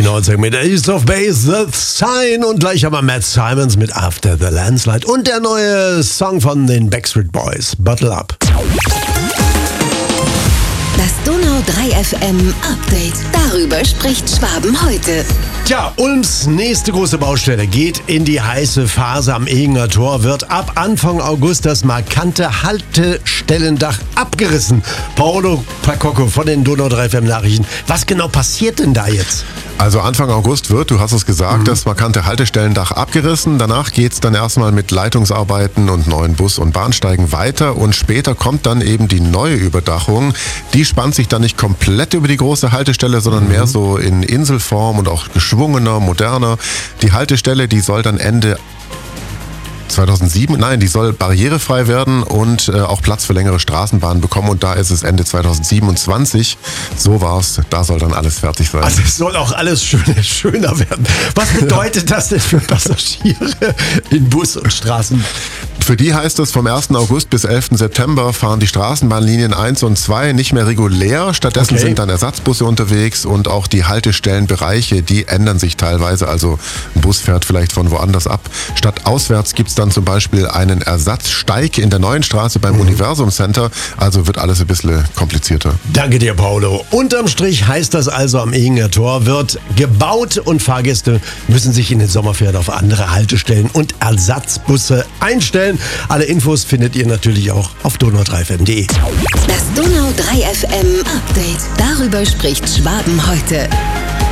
93 mit East of Base, The Sign und gleich aber Matt Simons mit After the Landslide und der neue Song von den Backstreet Boys, Bottle Up. Das Donau 3 FM Update. Darüber spricht Schwaben heute. Tja, Ulms nächste große Baustelle geht in die heiße Phase am Ehinger Tor, wird ab Anfang August das markante Haltestellendach abgerissen. Paolo Pacocco von den Donau 3 FM Nachrichten. Was genau passiert denn da jetzt? Also Anfang August wird, du hast es gesagt, das markante Haltestellendach abgerissen. Danach geht's dann erstmal mit Leitungsarbeiten und neuen Bus- und Bahnsteigen weiter. Und später kommt dann eben die neue Überdachung. Die spannt sich dann nicht komplett über die große Haltestelle, sondern mehr so in Inselform und auch geschwungener, moderner. Die Haltestelle, die soll dann Ende 2007, die soll barrierefrei werden und auch Platz für längere Straßenbahnen bekommen. Und da ist es Ende 2027. So war's. Da soll dann alles fertig sein. Also es soll auch alles schöner werden. Was bedeutet das denn für Passagiere in Bus und Straßen? Für die heißt es, vom 1. August bis 11. September fahren die Straßenbahnlinien 1 und 2 nicht mehr regulär. Stattdessen sind dann Ersatzbusse unterwegs und auch die Haltestellenbereiche, die ändern sich teilweise. Also ein Bus fährt vielleicht von woanders ab. Statt auswärts gibt's dann zum Beispiel einen Ersatzsteig in der neuen Straße beim Universum Center. Also wird alles ein bisschen komplizierter. Danke dir, Paolo. Unterm Strich heißt das also, am Ehinger Tor wird gebaut und Fahrgäste müssen sich in den Sommerferien auf andere Haltestellen und Ersatzbusse einstellen. Alle Infos findet ihr natürlich auch auf donau3fm.de. Das Donau 3 FM Update. Darüber spricht Schwaben heute.